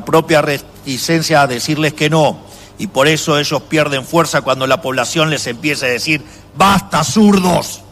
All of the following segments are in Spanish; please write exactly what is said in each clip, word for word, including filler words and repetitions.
propia reticencia a decirles que no, y por eso ellos pierden fuerza cuando la población les empieza a decir ¡basta, zurdos!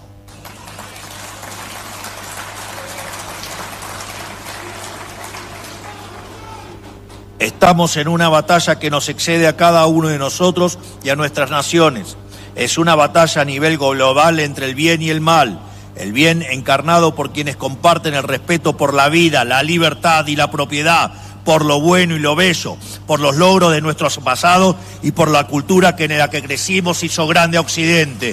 Estamos en una batalla que nos excede a cada uno de nosotros y a nuestras naciones. Es una batalla a nivel global entre el bien y el mal. El bien encarnado por quienes comparten el respeto por la vida, la libertad y la propiedad, por lo bueno y lo bello, por los logros de nuestros pasados y por la cultura que en la que crecimos hizo grande a Occidente.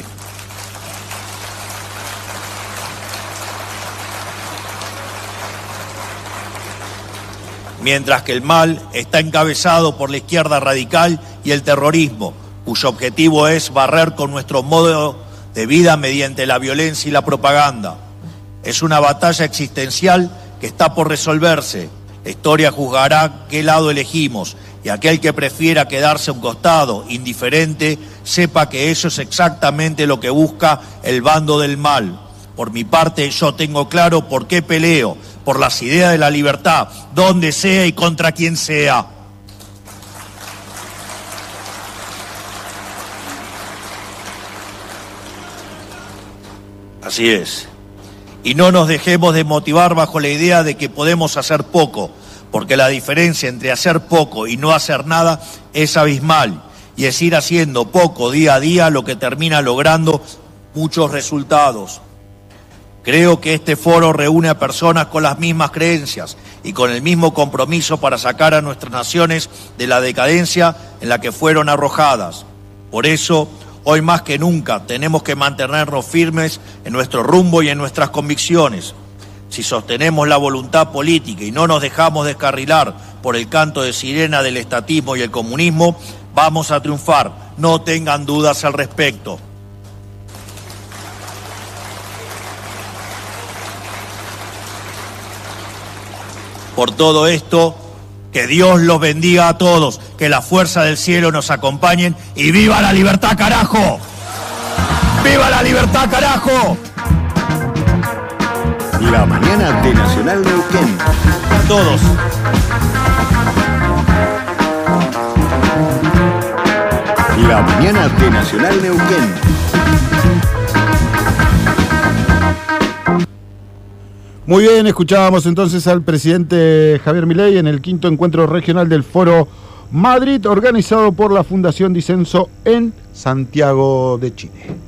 Mientras que el mal está encabezado por la izquierda radical y el terrorismo, cuyo objetivo es barrer con nuestro modo de vida mediante la violencia y la propaganda. Es una batalla existencial que está por resolverse. La historia juzgará qué lado elegimos, y aquel que prefiera quedarse a un costado, indiferente, sepa que eso es exactamente lo que busca el bando del mal. Por mi parte, yo tengo claro por qué peleo, por las ideas de la libertad, donde sea y contra quien sea. Así es. Y no nos dejemos de motivar bajo la idea de que podemos hacer poco, porque la diferencia entre hacer poco y no hacer nada es abismal, y es ir haciendo poco día a día lo que termina logrando muchos resultados. Creo que este foro reúne a personas con las mismas creencias y con el mismo compromiso para sacar a nuestras naciones de la decadencia en la que fueron arrojadas. Por eso, hoy más que nunca tenemos que mantenernos firmes en nuestro rumbo y en nuestras convicciones. Si sostenemos la voluntad política y no nos dejamos descarrilar por el canto de sirena del estatismo y el comunismo, vamos a triunfar. No tengan dudas al respecto. Por todo esto, que Dios los bendiga a todos, que la fuerza del cielo nos acompañen y ¡viva la libertad, carajo! ¡Viva la libertad, carajo! La mañana de Nacional Neuquén. A todos. La mañana de Nacional Neuquén. Muy bien, escuchábamos entonces al presidente Javier Milei en el quinto encuentro regional del Foro Madrid, organizado por la Fundación Disenso en Santiago de Chile.